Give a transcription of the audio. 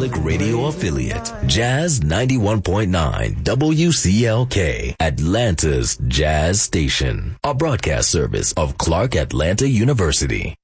Public Radio affiliate, Jazz 91.9 WCLK, Atlanta's Jazz Station, a broadcast service of Clark Atlanta University.